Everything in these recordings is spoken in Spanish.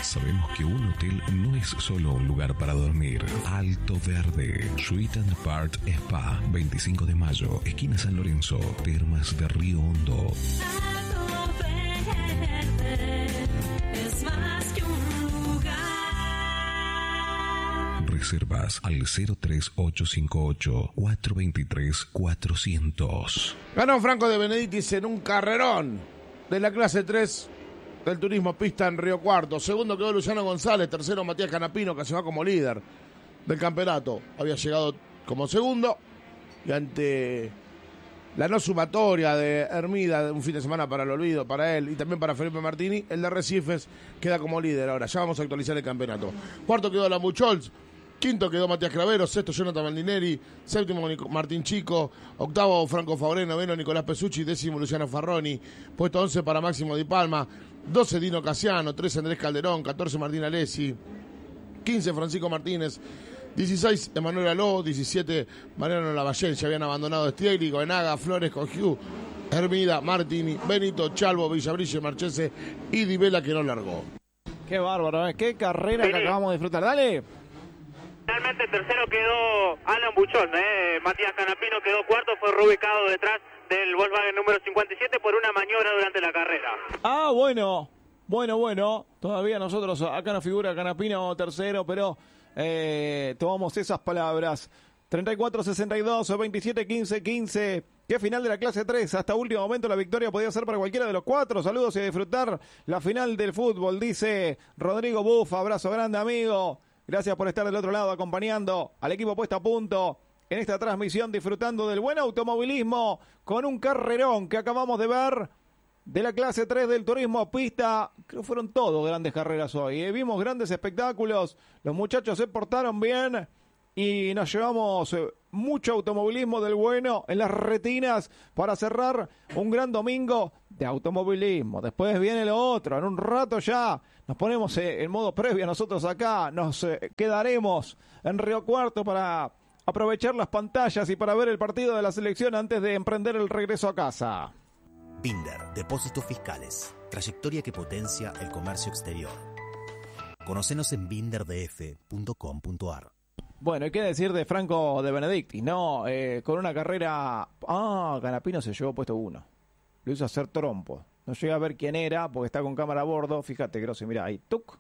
Sabemos que un hotel no es solo un lugar para dormir. Alto Verde, Suite and Part Spa, 25 de mayo, esquina San Lorenzo, Termas de Río Hondo. Alto Verde es más que un lugar. Reservas al 03858-423-400. Ganó Franco de Benedictis en un carrerón de la clase 3 del turismo pista en Río Cuarto. Segundo quedó Luciano González, tercero Matías Canapino, que se va como líder del campeonato. Había llegado como segundo y ante la no sumatoria de Hermida, de un fin de semana para el olvido, para él y también para Felipe Martini, el de Recifes queda como líder. Ahora ya vamos a actualizar el campeonato. Cuarto quedó la Muchols, quinto quedó Matías Cravero, sexto Jonathan Maldineri, séptimo Martín Chico, octavo Franco Fabré, noveno Nicolás Pesucci, décimo Luciano Farroni, puesto 11 para Máximo Di Palma, 12 Dino Casiano, 13 Andrés Calderón, 14 Martín Alessi, 15 Francisco Martínez, 16 Emanuel Aló, 17 Mariano Lavallén, ya habían abandonado Stiegli, Goenaga, Flores, Cogiu, Hermida, Martini, Benito, Chalvo, Villabrille, Marchese y Di Vela, que no largó. Qué bárbaro, ¿eh? Qué carrera que acabamos de disfrutar. Dale. Finalmente tercero quedó Alan Buchón, Matías Canapino quedó cuarto, fue reubicado detrás del Volkswagen número 57 por una maniobra durante la carrera. Ah, bueno. Todavía nosotros, acá no figura Canapino tercero, pero tomamos esas palabras. 34-62 o 27-15-15. Qué final de la clase 3. Hasta último momento la victoria podía ser para cualquiera de los cuatro. Saludos y a disfrutar la final del fútbol, dice Rodrigo Buff. Abrazo grande, amigo. Gracias por estar del otro lado acompañando al equipo puesto a punto en esta transmisión, disfrutando del buen automovilismo con un carrerón que acabamos de ver de la clase 3 del turismo pista. Creo que fueron todos grandes carreras hoy. Vimos grandes espectáculos, los muchachos se portaron bien y nos llevamos mucho automovilismo del bueno en las retinas para cerrar un gran domingo de automovilismo. Después viene lo otro, en un rato ya nos ponemos en modo previa nosotros acá, nos quedaremos en Río Cuarto para aprovechar las pantallas y para ver el partido de la selección antes de emprender el regreso a casa. Binder, depósitos fiscales, trayectoria que potencia el comercio exterior. Conocenos en binderdf.com.ar. Bueno, hay que decir de Franco de Benedictis, ¿no? Con una carrera... Canapino se llevó puesto 1. Lo hizo hacer trompo. No llegué a ver quién era, porque está con cámara a bordo. Fíjate, Grossi, mira, ahí, ¡tuc!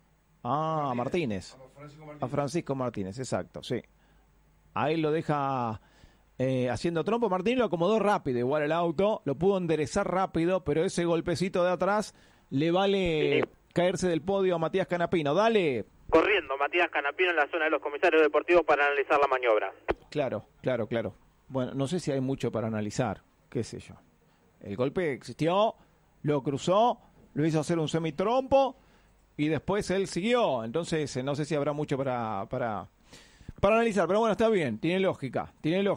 Martínez. A Francisco Martínez, exacto, sí. Ahí lo deja haciendo trompo. Martínez lo acomodó rápido, igual el auto. Lo pudo enderezar rápido, pero ese golpecito de atrás le vale caerse del podio a Matías Canapino. Dale. Corriendo Matías Canapino en la zona de los comisarios deportivos para analizar la maniobra. Claro. Bueno, no sé si hay mucho para analizar, qué sé yo. El golpe existió, lo cruzó, lo hizo hacer un semitrompo y después él siguió. Entonces no sé si habrá mucho para analizar, pero bueno, está bien, tiene lógica.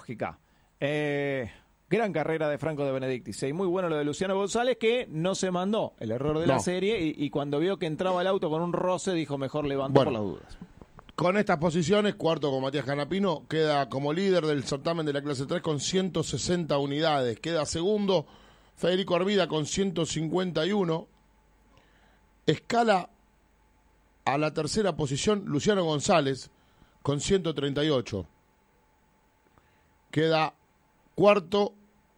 Gran carrera de Franco de Benedictis. Y muy bueno lo de Luciano González, que no se mandó el error de la serie y cuando vio que entraba el auto con un roce dijo mejor levantar por las dudas. Con estas posiciones, cuarto con Matías Canapino, queda como líder del certamen de la clase 3 con 160 unidades. Queda segundo Federico Arvida con 151. Escala a la tercera posición Luciano González con 138. Queda cuarto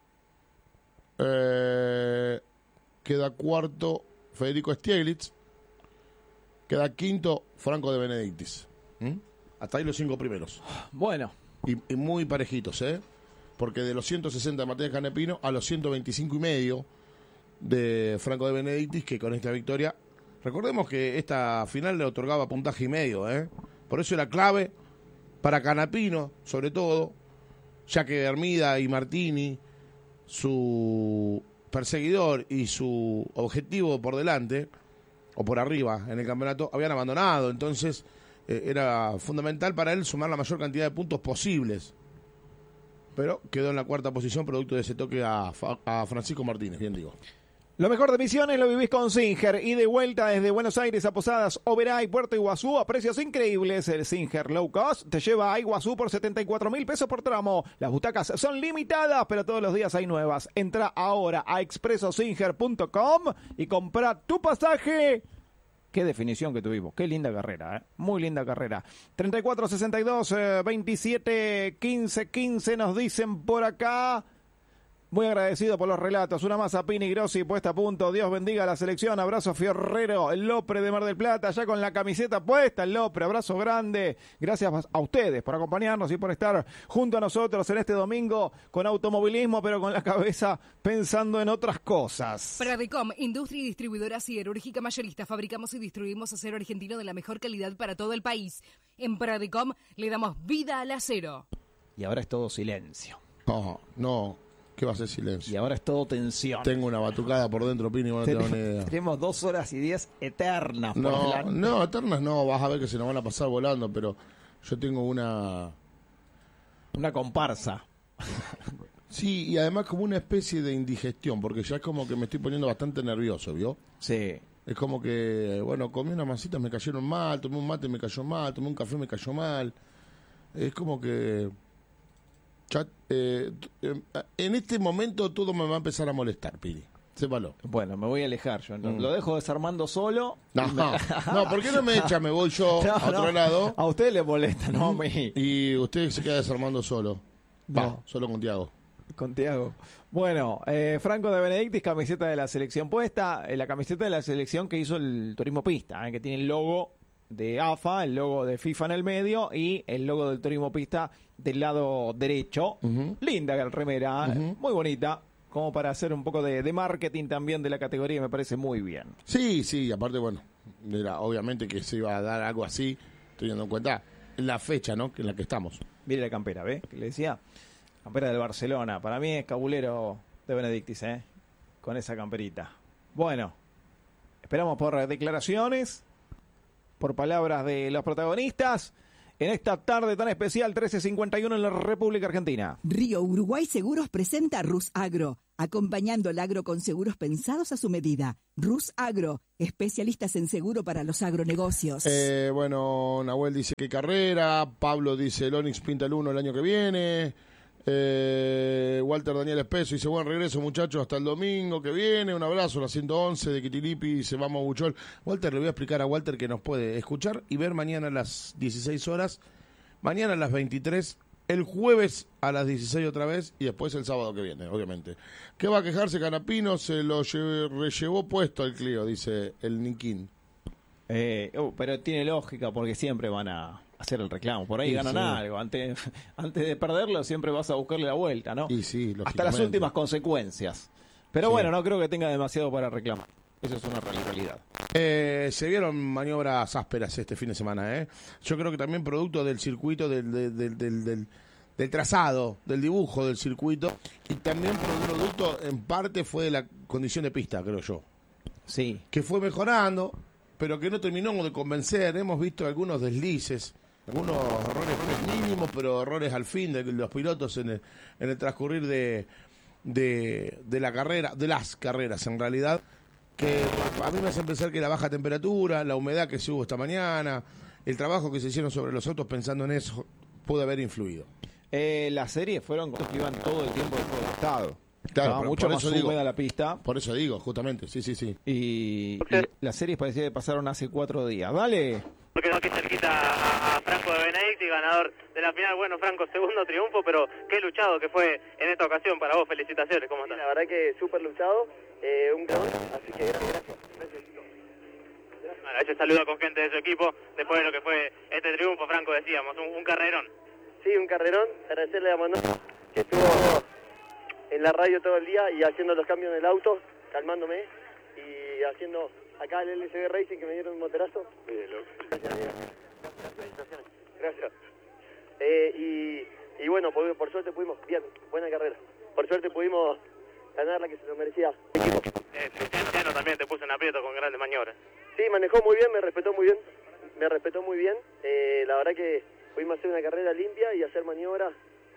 Federico Stieglitz. Queda quinto Franco de Benedictis. Hasta ahí los 5 primeros. Bueno. Y muy parejitos, porque de los 160 de Matías Canapino a los 125 y medio de Franco de Benedictis, que con esta victoria, recordemos que esta final le otorgaba puntaje y medio, por eso era clave para Canapino, sobre todo, ya que Hermida y Martini, su perseguidor y su objetivo por delante, o por arriba en el campeonato, habían abandonado, entonces era fundamental para él sumar la mayor cantidad de puntos posibles. Pero quedó en la cuarta posición producto de ese toque a Francisco Martínez, bien digo. Lo mejor de Misiones lo vivís con Singer y de vuelta desde Buenos Aires a Posadas, Oberá y Puerto Iguazú a precios increíbles. El Singer Low Cost te lleva a Iguazú por 74.000 pesos por tramo. Las butacas son limitadas, pero todos los días hay nuevas. Entra ahora a expresosinger.com y compra tu pasaje Qué definición que tuvimos, qué linda carrera, muy linda carrera. 34-62, 27-15-15 nos dicen por acá. Muy agradecido por los relatos. Una más a Pini Grossi puesta a punto. Dios bendiga a la selección. Abrazo Fierrero, el Lopre de Mar del Plata, ya con la camiseta puesta, el Lopre. Abrazo grande. Gracias a ustedes por acompañarnos y por estar junto a nosotros en este domingo con automovilismo, pero con la cabeza pensando en otras cosas. Pradecom, industria y distribuidora siderúrgica mayorista. Fabricamos y distribuimos acero argentino de la mejor calidad para todo el país. En Pradecom le damos vida al acero. Y ahora es todo silencio. No. ¿Qué va a ser silencio? Y ahora es todo tensión. Tengo una batucada por dentro, Pini, no tengo ni idea. Tenemos 2 horas y 10 eternas por delante. No, eternas no, vas a ver que se nos van a pasar volando, pero yo tengo una comparsa. Sí, y además como una especie de indigestión, porque ya es como que me estoy poniendo bastante nervioso, ¿vio? Sí. Es como que, bueno, comí unas masitas, me cayeron mal, tomé un mate, me cayó mal, tomé un café, me cayó mal. Es como que... en este momento todo me va a empezar a molestar, Piri. Sépalo. Bueno, me voy a alejar yo. Lo dejo desarmando solo. No, ¿por qué no me echa? Me voy yo a otro lado. A usted le molesta, no a mí. Y usted se queda desarmando solo. Solo con Tiago. Con Tiago. Bueno, Franco de Benedictis, camiseta de la selección puesta. La camiseta de la selección que hizo el Turismo Pista, que tiene el logo de AFA, el logo de FIFA en el medio y el logo del Turismo Pista del lado derecho. Linda remera, muy bonita, como para hacer un poco de marketing también de la categoría, me parece muy bien. Sí, aparte, bueno, era obviamente que se iba a dar algo así, teniendo en cuenta la fecha, ¿no? En la que estamos. Mire la campera, ¿ves? Que le decía, campera del Barcelona, para mí es cabulero de Benedictis, con esa camperita. Bueno, esperamos por declaraciones, por palabras de los protagonistas en esta tarde tan especial, 13:51 en la República Argentina. Río Uruguay Seguros presenta Rus Agro, acompañando el agro con seguros pensados a su medida. Rus Agro, especialistas en seguro para los agronegocios. Bueno, Nahuel dice que carrera, Pablo dice el Onix pinta el 1 el año que viene. Walter Daniel Espeso dice buen regreso muchachos hasta el domingo que viene, un abrazo, la 111 de Quitilipi, dice vamos a Buchol. Walter, le voy a explicar a Walter que nos puede escuchar y ver mañana a las 16 horas, mañana a las 23, el jueves a las 16 otra vez y después el sábado que viene, obviamente. ¿Qué va a quejarse Canapino? Se lo rellevó puesto al Clio, dice el Niquín. Pero tiene lógica porque siempre van a hacer el reclamo, por ahí sí, ganan algo, antes de perderlo siempre vas a buscarle la vuelta, ¿no? Y sí, hasta las últimas consecuencias, pero bueno, no creo que tenga demasiado para reclamar, eso es una realidad. Se vieron maniobras ásperas este fin de semana, yo creo que también producto del circuito, del trazado, del dibujo del circuito, y también producto en parte fue de la condición de pista, creo yo. Sí. Que fue mejorando, pero que no terminó de convencer. Hemos visto algunos deslices, algunos errores mínimos, pero errores al fin de los pilotos en el transcurrir de la carrera, de las carreras en realidad, que a mí me hacen pensar que la baja temperatura, la humedad que se hubo esta mañana, el trabajo que se hicieron sobre los autos pensando en eso, puede haber influido. Las series fueron que iban todo el tiempo de fuego de estado. Claro, estaba mucho más húmeda la pista. Por eso digo, justamente, sí. Y las series parecía que pasaron hace 4 días. Dale. Quedó aquí cerquita a Franco de Benedictis, ganador de la final. Bueno, Franco, segundo triunfo, pero qué luchado que fue en esta ocasión para vos. Felicitaciones, ¿cómo estás? La verdad que súper luchado, un gran, así que gracias. Bueno, ese saludo con gente de su equipo después de lo que fue este triunfo, Franco, decíamos, un carrerón. Sí, un carrerón, agradecerle a Manuel que estuvo en la radio todo el día y haciendo los cambios en el auto, calmándome y haciendo acá el LCB Racing que me dieron un motorazo. Gracias. Y bueno, por suerte pudimos, bien, buena carrera. Por suerte pudimos ganar la que se lo merecía. Luciano también te puso en aprieto con grandes maniobras. Sí, manejó muy bien, me respetó muy bien. La verdad que pudimos hacer una carrera limpia y hacer maniobras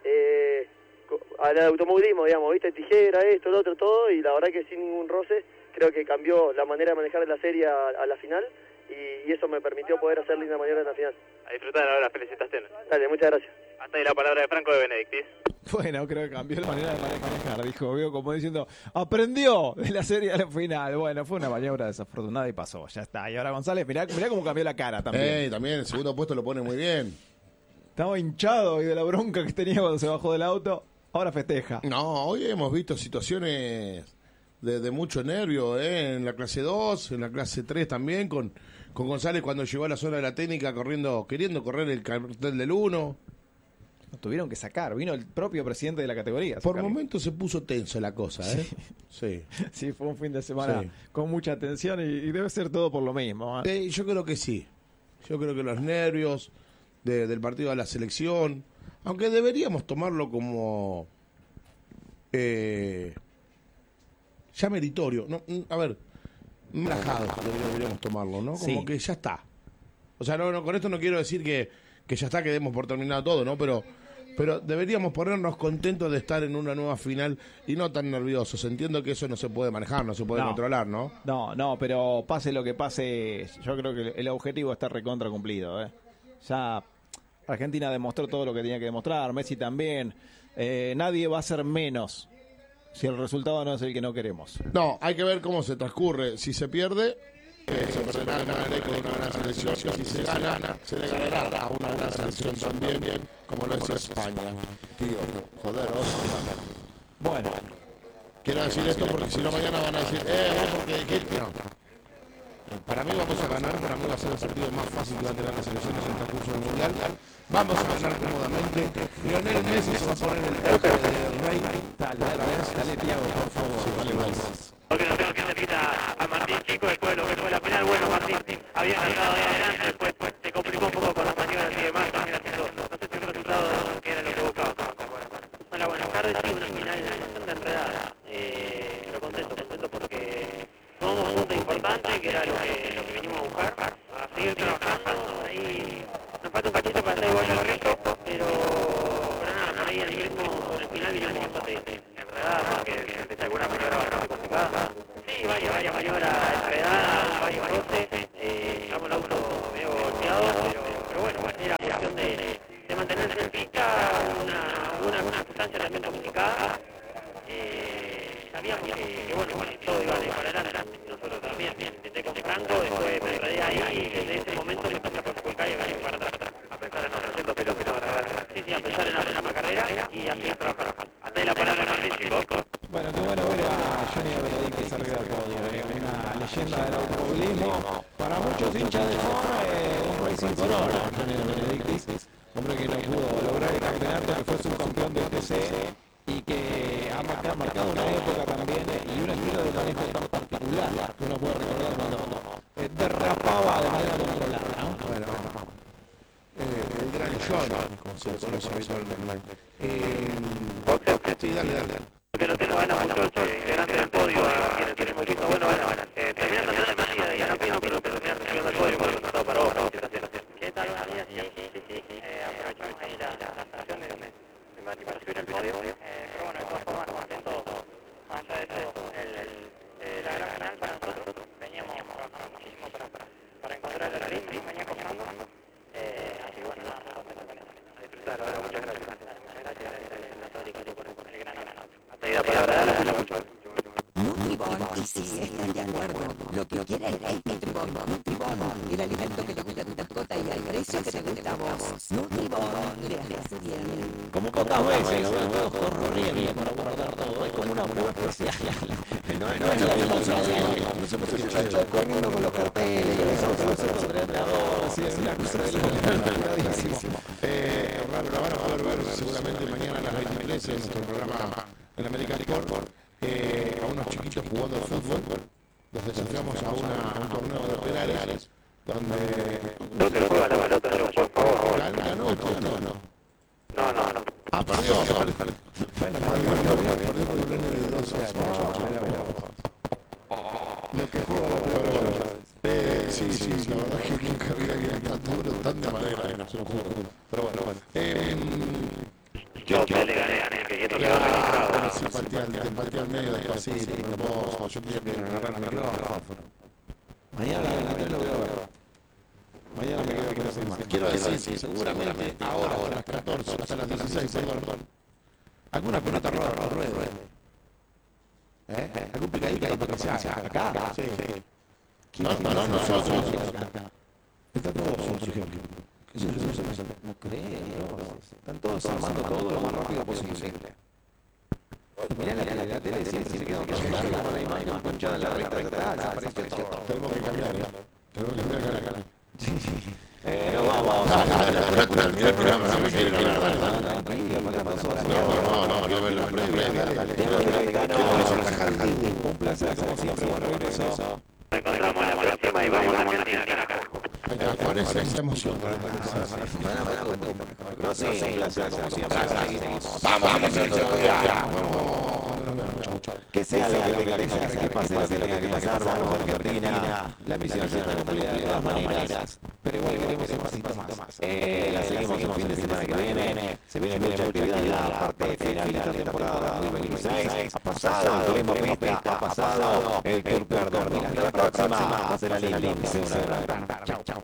al automovilismo, digamos, viste, tijera, esto, lo otro, todo, y la verdad que sin ningún roce, creo que cambió la manera de manejar la serie a la final, y eso me permitió poder hacer linda maniobra en la final. A disfrutar ahora, felicitaciones. Dale, muchas gracias. Hasta ahí la palabra de Franco de Benedictis. Bueno, creo que cambió la manera de manejar, dijo, veo como diciendo, aprendió de la serie a la final. Bueno, fue una maniobra desafortunada y pasó, ya está. Y ahora González, mirá cómo cambió la cara también. También el segundo puesto lo pone muy bien. Estaba hinchado y de la bronca que tenía cuando se bajó del auto, ahora festeja. No, hoy hemos visto situaciones de mucho nervio, en la clase 2, en la clase 3 también, con González cuando llegó a la zona de la técnica queriendo correr el cartel del 1. Lo tuvieron que sacar, vino el propio presidente de la categoría. Por momentos se puso tenso la cosa, ¿eh? Sí. Sí, fue un fin de semana con mucha tensión y debe ser todo por lo mismo. Yo creo que sí. Yo creo que los nervios del partido de la selección, aunque deberíamos tomarlo como ya meritorio, no, a ver, relajado deberíamos tomarlo, ¿no? Como que ya está. O sea, no, con esto no quiero decir que ya está, que demos por terminado todo, ¿no? Pero deberíamos ponernos contentos de estar en una nueva final y no tan nerviosos. Entiendo que eso no se puede manejar, no se puede controlar, ¿no? No, pero pase lo que pase, yo creo que el objetivo está recontra cumplido, ¿eh? Ya Argentina demostró todo lo que tenía que demostrar, Messi también. Nadie va a ser menos si el resultado no es el que no queremos. No, hay que ver cómo se transcurre. Si se pierde, se perderá con una gran selección. Si se gana, se le ganará a una gran selección también, como lo es España. Tío, joder, bueno, quiero decir esto porque si no mañana van a decir, porque no. Para mí vamos a ganar, para mí va a ser el partido más fácil que va a tener las selecciones en el transcurso del Mundial. Vamos a ganar cómodamente. Lionel Messi se va a poner el traje de rey. Dale, Tiago, por favor. Porque no tengo que decir a Martín Chico después de lo que fue la final. Bueno, Martín había llegado ahí adelante, después se complicó un poco con las maniobras y demás. No sé si el resultado que era lo que buscaba. Hola, buenas tardes. Sí, una final bastante enredada. Pero contento porque tomamos un punto importante, que era lo que venimos a buscar. A seguir trabajando. Ahí nos falta un cachito para hacer igual al resto, pero nada, ahí el ritmo del final vinimos bastante enredada, porque de alguna manera bastante complicada. Sí, vaya maniobra enredada, varios roces, llevamos el auto medio golpeado, pero bueno, era cuestión de mantenerse en pista, una sustancia realmente complicada. Sabíamos que bueno, todo iba para adelante, nosotros también, intenté con Franco, después me enredé ahí y desde ese momento me pasé por el calle para atrás, a pensar en hacer cierto pero a pensar en hacer una carrera y así trabajar. Hasta ahí la palabra Martín Chico. Bueno, qué bueno ver a Johnny Benedictis arriba del podio, una leyenda del automovilismo, para muchos hinchas de Fórmula, un Racing por hora, Johnny Benedictis, hombre que no pudo lograr el campeonato, que fue subcampeón del TC y que ha marcado una época también y un estilo de manejo tan particular que uno puede recordar cuando derrapaba de manera controlada, ¿no? Bueno, el gran John, como se lo conoce habitualmente. Sí, dale. Que no tengo ganas mucho delante del podio, tiene muy lindo, bueno, terminando de la medida y ahora pido pero terminar subiendo el podio, porque no para vos, ¿qué tal? Sí, aprovechamos ahí la estación para subir el podio, pero bueno, de todas formas, contento, más allá de todo, la gran final para nosotros, veníamos trabajando muchísimo para encontrar el ritmo, venía costando, así que bueno, a disfrutar, ahora muchas gracias. Nutribón, y si están de acuerdo, lo que quieren es Nutribón, el alimento que le gusta a tu mascota y al precio que te gusta a vos. Nutribón, le hace bien. Como pocas veces, lo veo todos corriendo para guardar todo, es como una prueba especial. No se puede escuchar corriendo con los carteles, es una cosa de loco. Lo van a poder ver seguramente mañana a las 23 en nuestro programa en American Sport, a unos chiquitos jugando fútbol. Los desafiamos a un torneo de penales donde... No te lo juega la pelota, por favor. ¿Ganó el torneo? No. No. Perdió. Perdió por un nene de 12 años. Lo que juega la pelota. Sí, la verdad es que nunca había tan duro, tan de manera, se lo juro. Pero bueno. Yo le gané, que esto quedó registrado. Sí, pateé al medio, despacito, no, yo tenía que agarrar el micrófono. Mañana lo voy a ver. Mañana me quedo con ese más. Quiero decir, seguramente ahora a las 14, hasta las 16, perdón. alguna pelota ruede. Algún picadito para que se haga acá. Sí. No, nosotros. Está todo surgiendo. No creo. Están todos armando todo lo más rápido posible. Mirá la tele siempre se queda con la imagen conchada en la recta desaparece todo. Tenemos que cambiar, vamos. Mira el programa, no me quiere hablar. No ver la un placer, como siempre, buen regreso. Encontramos la próxima y vamos a la Argentina. Con esa emoción. No sé, un placer, como siempre. Que sea lo que tenga que pase, lo que tenga que pasar, vamos a Argentina. La misión está cumplida de todas maneras, pero igual queremos un pasito más. La seguimos el fin de semana que viene. Se viene mucha actividad en la parte final de la temporada 2026. Ha pasado el turismo pista, ha pasado el Tour Cardón. La próxima va a ser la Lince, una gran. Chau.